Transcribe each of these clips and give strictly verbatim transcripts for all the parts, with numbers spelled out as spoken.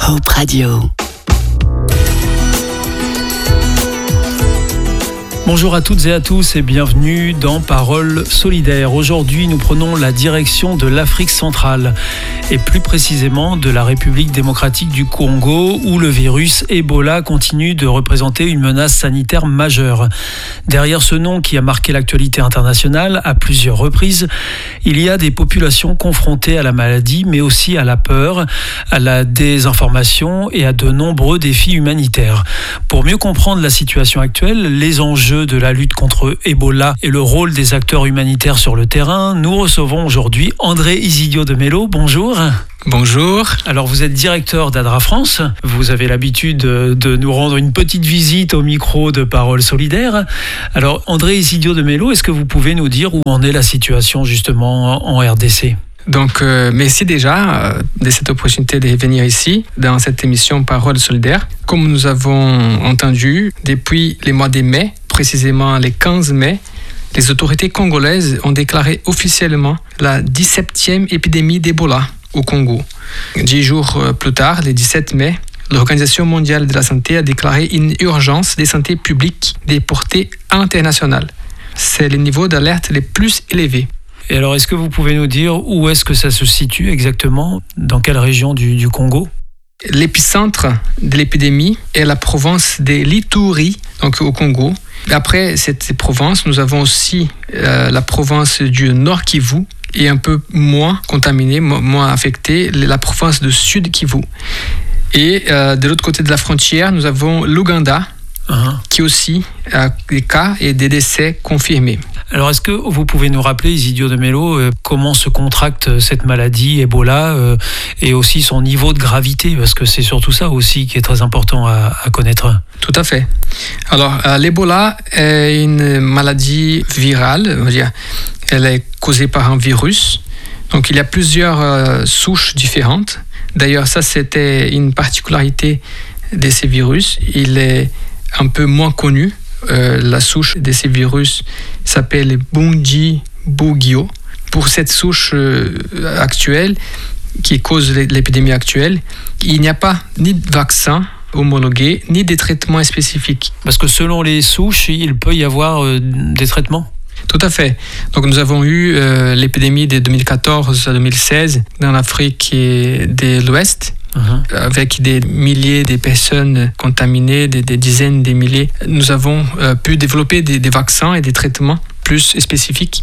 Hope Radio. Bonjour à toutes et à tous et bienvenue dans Paroles solidaires. Aujourd'hui, nous prenons la direction de l'Afrique centrale et plus précisément de la République démocratique du Congo où le virus Ebola continue de représenter une menace sanitaire majeure. Derrière ce nom qui a marqué l'actualité internationale à plusieurs reprises, il y a des populations confrontées à la maladie mais aussi à la peur, à la désinformation et à de nombreux défis humanitaires. Pour mieux comprendre la situation actuelle, les enjeux de la lutte contre Ebola et le rôle des acteurs humanitaires sur le terrain, nous recevons aujourd'hui André Isidio de Mello. Bonjour. Bonjour. Alors vous êtes directeur d'ADRA France. Vous avez l'habitude de nous rendre une petite visite au micro de Paroles solidaires. Alors André Isidio de Mello, est-ce que vous pouvez nous dire où en est la situation justement en R D C ? Donc, euh, merci déjà euh, de cette opportunité de venir ici, dans cette émission Paroles solidaires. Comme nous avons entendu, depuis les mois de mai, précisément le quinze mai, les autorités congolaises ont déclaré officiellement la dix-septième épidémie d'Ebola au Congo. Dix jours plus tard, le dix-sept mai, l'Organisation mondiale de la santé a déclaré une urgence de santé publique de portée internationale. C'est le niveau d'alerte le plus élevé. Et alors, est-ce que vous pouvez nous dire où est-ce que ça se situe exactement ? Dans quelle région du, du Congo ? L'épicentre de l'épidémie est la province de l'Ituri, donc au Congo. Après cette province, nous avons aussi euh, la province du Nord Kivu et un peu moins contaminée, moins affectée, la province de Sud Kivu. Et euh, de l'autre côté de la frontière, nous avons l'Ouganda, Uh-huh. qui aussi a des cas et des décès confirmés. Alors, est-ce que vous pouvez nous rappeler, Isidio de Mello, euh, comment se contracte cette maladie Ebola euh, et aussi son niveau de gravité, parce que c'est surtout ça aussi qui est très important à, à connaître. Tout à fait. Alors, euh, l'Ebola est une maladie virale, on va dire. Elle est causée par un virus. Donc, il y a plusieurs euh, souches différentes. D'ailleurs, ça, c'était une particularité de ces virus. Il est un peu moins connu. Euh, la souche de ces virus s'appelle Bundibugyo. Pour cette souche euh, actuelle, qui cause l'épidémie actuelle, il n'y a pas ni de vaccin homologué, ni de traitement spécifique. Parce que selon les souches, il peut y avoir euh, des traitements ? Tout à fait. Donc nous avons eu euh, l'épidémie de deux mille quatorze à deux mille seize dans l'Afrique de l'Ouest. Uh-huh. Avec des milliers de personnes contaminées, des, des dizaines de milliers. Nous avons euh, pu développer des, des vaccins et des traitements plus spécifiques.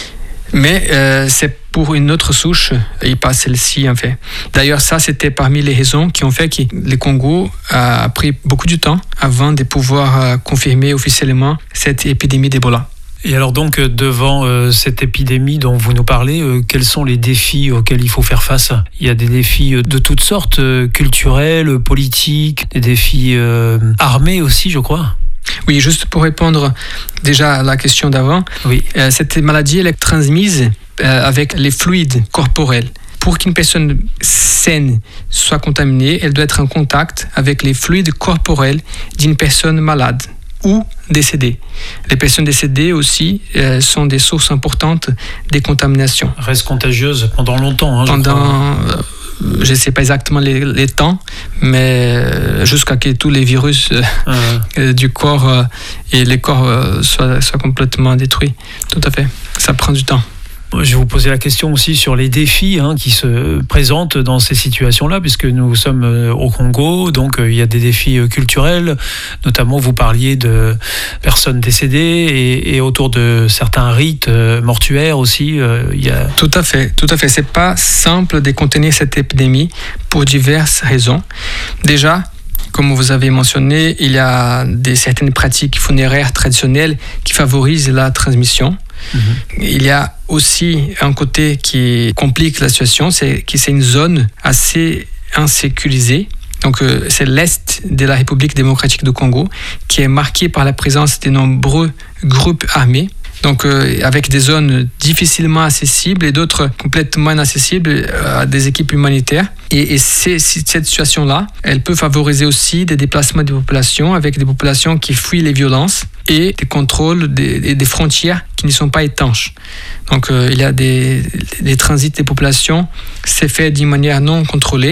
Mais euh, c'est pour une autre souche et pas celle-ci en fait. D'ailleurs, ça c'était parmi les raisons qui ont fait que le Congo a pris beaucoup de temps avant de pouvoir euh, confirmer officiellement cette épidémie d'Ebola. Et alors donc, devant euh, cette épidémie dont vous nous parlez, euh, quels sont les défis auxquels il faut faire face ? Il y a des défis de toutes sortes, euh, culturels, politiques, des défis euh, armés aussi, je crois. Oui, juste pour répondre déjà à la question d'avant, oui. euh, cette maladie elle est transmise euh, avec les fluides corporels. Pour qu'une personne saine soit contaminée, elle doit être en contact avec les fluides corporels d'une personne malade ou décédées. Les personnes décédées aussi euh, sont des sources importantes des contaminations. Restent contagieuses pendant longtemps. Hein, pendant, euh, je ne sais pas exactement les, les temps, mais euh, jusqu'à ce que tous les virus euh, ah ouais. euh, du corps euh, et les corps euh, soient, soient complètement détruits. Tout à fait. Ça prend du temps. Je vais vous poser la question aussi sur les défis hein, qui se présentent dans ces situations-là, puisque nous sommes au Congo, donc euh, il y a des défis culturels, notamment vous parliez de personnes décédées et, et autour de certains rites euh, mortuaires aussi. Euh, il y a... Tout à fait, tout à fait. C'est pas simple de contenir cette épidémie pour diverses raisons. Déjà, comme vous avez mentionné, il y a des, certaines pratiques funéraires traditionnelles qui favorisent la transmission. Mmh. Il y a aussi un côté qui complique la situation, c'est que c'est une zone assez insécurisée. Donc, euh, c'est l'est de la République démocratique du Congo qui est marquée par la présence de nombreux groupes armés. Donc, euh, avec des zones difficilement accessibles et d'autres complètement inaccessibles à des équipes humanitaires. Et, et c'est, cette situation-là, elle peut favoriser aussi des déplacements de populations avec des populations qui fuient les violences et des contrôles des, des frontières qui ne sont pas étanches. Donc, euh, il y a des, des transits des populations, c'est fait d'une manière non contrôlée.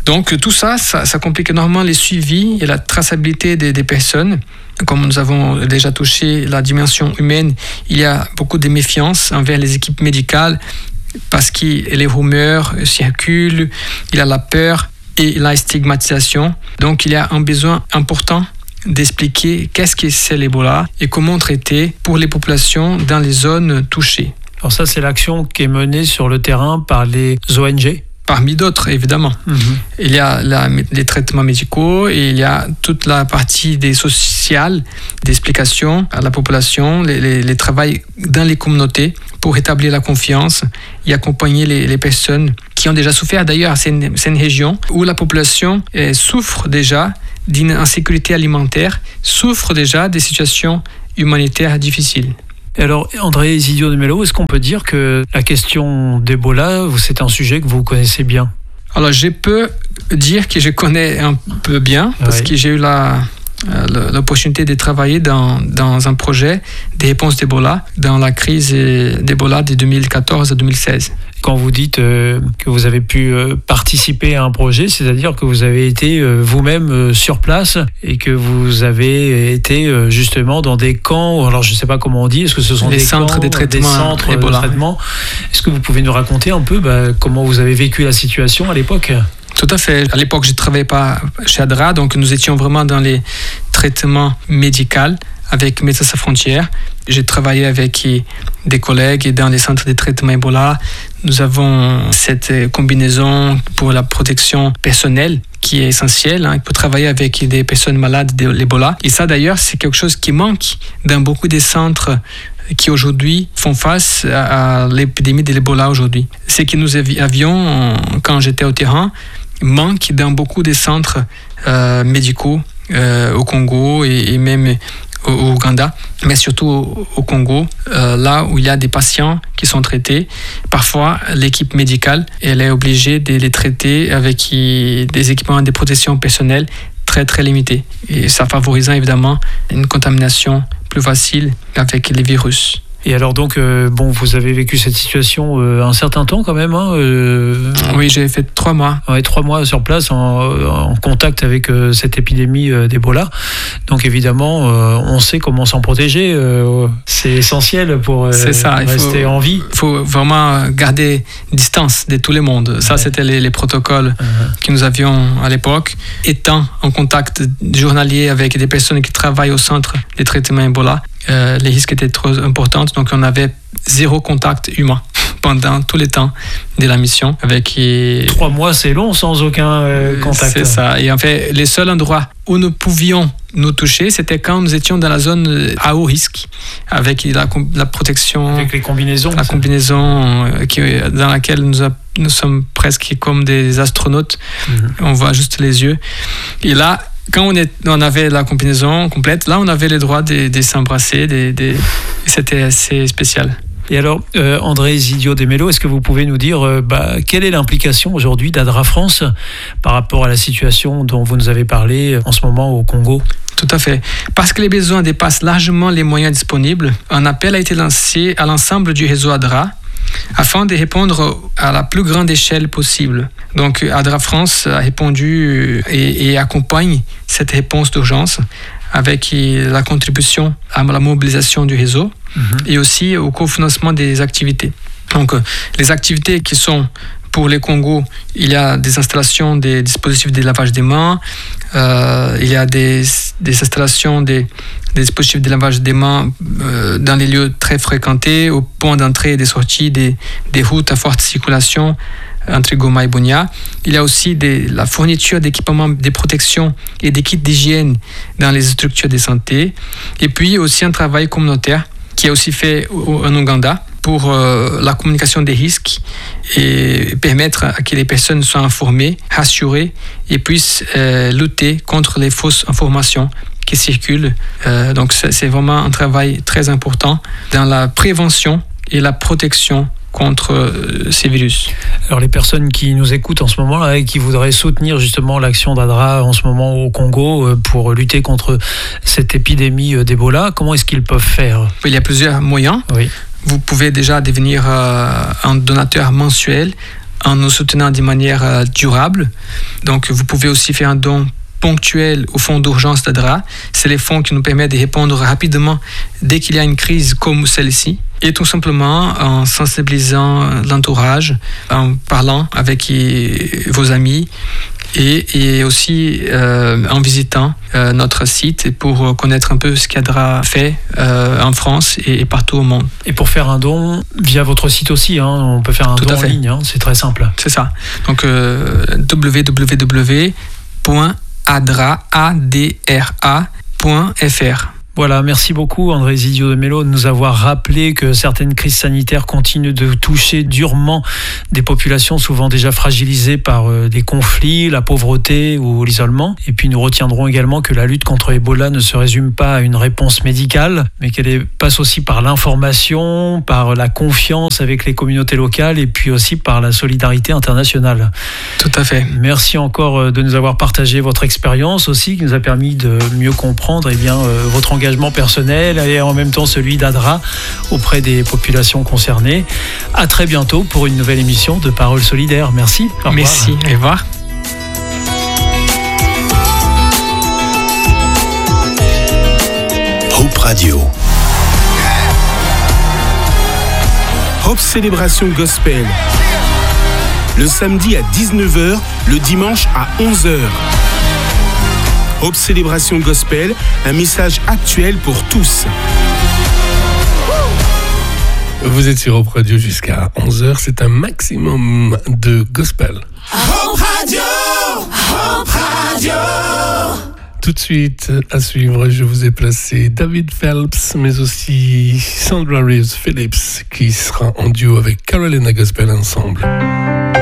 Donc tout ça, ça, ça complique énormément les suivis et la traçabilité des, des personnes. Comme nous avons déjà touché la dimension humaine, il y a beaucoup de méfiance envers les équipes médicales parce que les rumeurs circulent, il y a la peur et la stigmatisation. Donc il y a un besoin important d'expliquer qu'est-ce que c'est l'Ebola et comment traiter pour les populations dans les zones touchées. Alors ça, c'est l'action qui est menée sur le terrain par les O N G ? Parmi d'autres, évidemment. Mm-hmm. Il y a la, les traitements médicaux et il y a toute la partie des sociales, d'explication à la population, les, les, les travails dans les communautés pour établir la confiance et accompagner les, les personnes qui ont déjà souffert. D'ailleurs, c'est une, c'est une région où la population eh, souffre déjà d'une insécurité alimentaire, souffre déjà des situations humanitaires difficiles. Et alors, André Ezidio de Mello, est-ce qu'on peut dire que la question d'Ebola, c'est un sujet que vous connaissez bien ? Alors, je peux dire que je connais un peu bien, parce oui. que j'ai eu la, l'opportunité de travailler dans, dans un projet de réponse d'Ebola, dans la crise d'Ebola de deux mille quatorze à deux mille seize. Quand vous dites euh, que vous avez pu euh, participer à un projet, c'est-à-dire que vous avez été euh, vous-même euh, sur place et que vous avez été euh, justement dans des camps, alors je ne sais pas comment on dit, est-ce que ce sont des des centres camps, de traitement, des centres Ebola. de traitement ? Est-ce que vous pouvez nous raconter un peu bah, comment vous avez vécu la situation à l'époque ? Tout à fait. À l'époque, je ne travaillais pas chez ADRA, donc nous étions vraiment dans les traitements médicaux avec Médecins Sans Frontières. J'ai travaillé avec des collègues dans les centres de traitement Ebola. Nous avons cette combinaison pour la protection personnelle qui est essentielle hein, pour travailler avec des personnes malades de l'Ebola. Et ça, d'ailleurs, c'est quelque chose qui manque dans beaucoup des centres qui aujourd'hui font face à l'épidémie de l'Ebola aujourd'hui. Ce que nous avions, quand j'étais au terrain, manque dans beaucoup des centres euh, médicaux euh, au Congo et, et même au Ouganda, mais surtout au, au Congo, euh, là où il y a des patients qui sont traités. Parfois, l'équipe médicale, elle est obligée de les traiter avec des équipements de protection personnelle très très limités. Et ça favorise évidemment une contamination plus facile avec les virus. Et alors donc, euh, bon, vous avez vécu cette situation euh, un certain temps quand même. Hein, euh, oui, j'ai fait trois mois. Ouais, trois mois sur place en, en contact avec euh, cette épidémie euh, d'Ebola. Donc évidemment, euh, on sait comment s'en protéger. Euh, c'est essentiel pour euh, c'est ça, rester faut, en vie. Il faut vraiment garder distance de tout le monde. Ça, ouais. C'était les, les protocoles uh-huh. que nous avions à l'époque. Étant en contact journalier avec des personnes qui travaillent au centre de traitement Ebola, Euh, les risques étaient trop importants, donc on avait zéro contact humain pendant tout le temps de la mission. Avec et... Trois mois, c'est long sans aucun euh, contact. C'est ça. Et en fait, les seuls endroits où nous pouvions nous toucher, c'était quand nous étions dans la zone à haut risque, avec la, la protection, avec les combinaisons, la ça. combinaison euh, qui, dans laquelle nous, a, nous sommes presque comme des astronautes. Mm-hmm. On voit juste les yeux. Et là, quand on, est, on avait la combinaison complète, là on avait le droit de, de s'embrasser, de, de, c'était assez spécial. Et alors, euh, André Ezidio de Mello, est-ce que vous pouvez nous dire euh, bah, quelle est l'implication aujourd'hui d'ADRA France par rapport à la situation dont vous nous avez parlé en ce moment au Congo ? Tout à fait. Parce que les besoins dépassent largement les moyens disponibles, un appel a été lancé à l'ensemble du réseau ADRA afin de répondre à la plus grande échelle possible. Donc ADRA France a répondu et, et accompagne cette réponse d'urgence avec la contribution à la mobilisation du réseau mmh. et aussi au cofinancement des activités. Donc les activités qui sont pour les Congo, il y a des installations des dispositifs de lavage des mains, euh, il y a des, des installations des, des dispositifs de lavage des mains euh, dans les lieux très fréquentés, au point d'entrée et de sortie des, des routes à forte circulation entre Goma et Bunia. Il y a aussi des, la fourniture d'équipements de protection et des kits d'hygiène dans les structures de santé. Et puis aussi un travail communautaire qui est aussi fait en Ouganda pour euh, la communication des risques et permettre à que les personnes soient informées, rassurées et puissent euh, lutter contre les fausses informations qui circulent. Euh, donc c'est, c'est vraiment un travail très important dans la prévention et la protection contre euh, ces virus. Alors les personnes qui nous écoutent en ce moment-là et qui voudraient soutenir justement l'action d'ADRA en ce moment au Congo euh, pour lutter contre cette épidémie euh, d'Ebola, comment est-ce qu'ils peuvent faire ? Il y a plusieurs moyens. Oui. Vous pouvez déjà devenir euh, un donateur mensuel en nous soutenant de manière euh, durable. Donc, vous pouvez aussi faire un don ponctuel au fonds d'urgence d'Adra. C'est les fonds qui nous permettent de répondre rapidement dès qu'il y a une crise comme celle-ci. Et tout simplement en sensibilisant l'entourage, en parlant avec vos amis et, et aussi euh, en visitant euh, notre site pour connaître un peu ce qu'Adra fait euh, en France et, et partout au monde. Et pour faire un don via votre site aussi, hein, on peut faire un tout don en ligne, hein, c'est très simple. C'est ça. Donc euh, w w w point adra point f r. Voilà, merci beaucoup André Zidio de Mello de nous avoir rappelé que certaines crises sanitaires continuent de toucher durement des populations souvent déjà fragilisées par euh, des conflits, la pauvreté ou l'isolement. Et puis nous retiendrons également que la lutte contre Ebola ne se résume pas à une réponse médicale, mais qu'elle est, passe aussi par l'information, par la confiance avec les communautés locales et puis aussi par la solidarité internationale. Tout à fait. Merci encore de nous avoir partagé votre expérience aussi, qui nous a permis de mieux comprendre eh bien, euh, votre engagement engagement personnel et en même temps celui d'Adra auprès des populations concernées. À très bientôt pour une nouvelle émission de Paroles solidaires. Merci. Au revoir. Merci. Au revoir. Hope Radio. Hope Célébration Gospel. Le samedi à dix-neuf heures, le dimanche à onze heures. Hope Célébration Gospel, un message actuel pour tous. Vous êtes sur Hope Radio jusqu'à onze heures, c'est un maximum de gospel. Hope Radio, Hope Radio. Tout de suite, à suivre, je vous ai placé David Phelps, mais aussi Sandra Reeves Phillips, qui sera en duo avec Carolina Gospel ensemble.